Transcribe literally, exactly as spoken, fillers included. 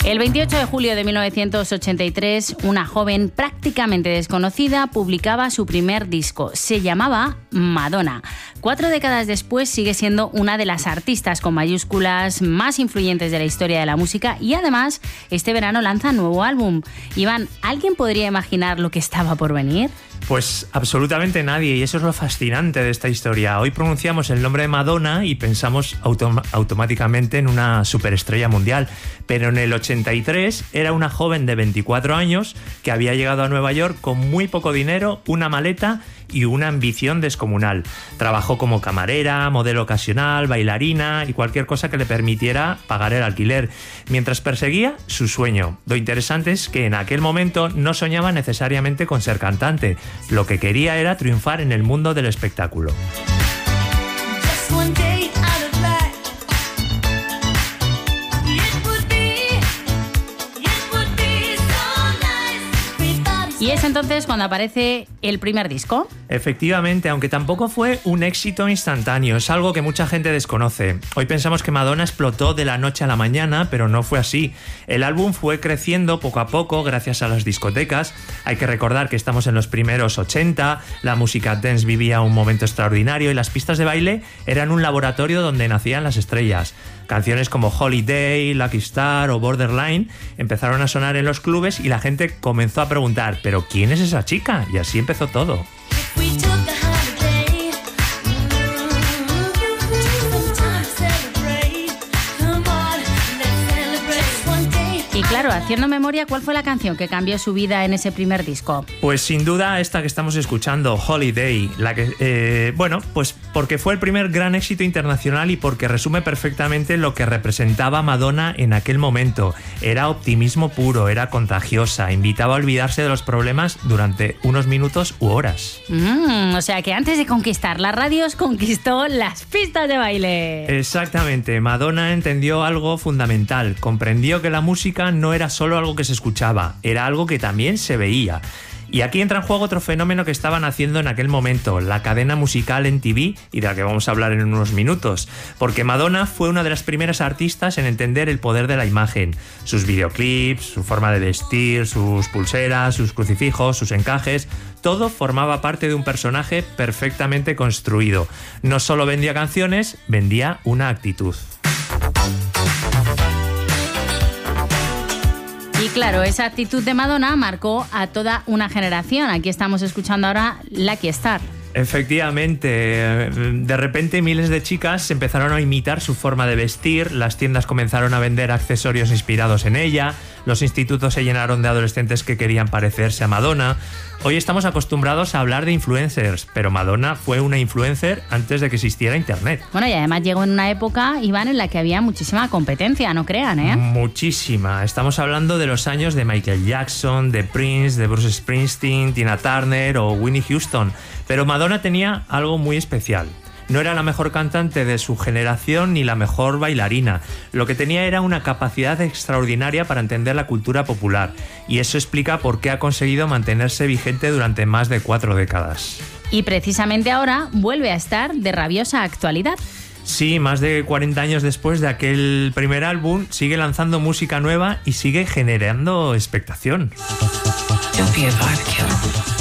El veintiocho de julio de mil novecientos ochenta y tres, una joven prácticamente desconocida publicaba su primer disco. Se llamaba Madonna. Cuatro décadas después sigue siendo una de las artistas con mayúsculas más influyentes de la historia de la música y además este verano lanza nuevo álbum. Iván, ¿alguien podría imaginar lo que estaba por venir? Pues absolutamente nadie, y eso es lo fascinante de esta historia. Hoy pronunciamos el nombre de Madonna y pensamos autom- automáticamente en una superestrella mundial, pero en el ochenta y tres era una joven de veinticuatro años que había llegado a Nueva York con muy poco dinero, una maleta y una ambición descomunal. Trabajó como camarera, modelo ocasional, bailarina y cualquier cosa que le permitiera pagar el alquiler, mientras perseguía su sueño. Lo interesante es que en aquel momento no soñaba necesariamente con ser cantante. Lo que quería era triunfar en el mundo del espectáculo. Y es entonces cuando aparece el primer disco. Efectivamente, aunque tampoco fue un éxito instantáneo, es algo que mucha gente desconoce. Hoy pensamos que Madonna explotó de la noche a la mañana, pero no fue así. El álbum fue creciendo poco a poco gracias a las discotecas. Hay que recordar que estamos en los primeros ochenta, la música dance vivía un momento extraordinario y las pistas de baile eran un laboratorio donde nacían las estrellas. Canciones como Holiday, Lucky Star o Borderline empezaron a sonar en los clubes y la gente comenzó a preguntar ¿pero quién es esa chica? Y así empezó todo. Y claro, haciendo memoria, ¿cuál fue la canción que cambió su vida en ese primer disco? Pues sin duda esta que estamos escuchando, Holiday, la que, eh, bueno, pues porque fue el primer gran éxito internacional y porque resume perfectamente lo que representaba Madonna en aquel momento. Era optimismo puro, era contagiosa, invitaba a olvidarse de los problemas durante unos minutos u horas. Mm, o sea que antes de conquistar las radios, conquistó las pistas de baile. Exactamente, Madonna entendió algo fundamental, comprendió que la música no era solo algo que se escuchaba, era algo que también se veía. Y aquí entra en juego otro fenómeno que estaban haciendo en aquel momento, la cadena musical M T V, y de la que vamos a hablar en unos minutos, porque Madonna fue una de las primeras artistas en entender el poder de la imagen. Sus videoclips, su forma de vestir, sus pulseras, sus crucifijos, sus encajes, todo formaba parte de un personaje perfectamente construido. No solo vendía canciones, vendía una actitud. Y claro, esa actitud de Madonna marcó a toda una generación. Aquí estamos escuchando ahora Lucky Star. Efectivamente, de repente miles de chicas empezaron a imitar su forma de vestir, las tiendas comenzaron a vender accesorios inspirados en ella, los institutos se llenaron de adolescentes que querían parecerse a Madonna. Hoy estamos acostumbrados a hablar de influencers, pero Madonna fue una influencer antes de que existiera internet. Bueno, y además llegó en una época, Iván, en la que había muchísima competencia, no crean, ¿eh? Muchísima. Estamos hablando de los años de Michael Jackson, de Prince, de Bruce Springsteen, Tina Turner o Whitney Houston. Pero Madonna tenía algo muy especial. No era la mejor cantante de su generación ni la mejor bailarina. Lo que tenía era una capacidad extraordinaria para entender la cultura popular. Y eso explica por qué ha conseguido mantenerse vigente durante más de cuatro décadas. Y precisamente ahora vuelve a estar de rabiosa actualidad. Sí, más de cuarenta años después de aquel primer álbum, sigue lanzando música nueva y sigue generando expectación. Don't be a vibe killer.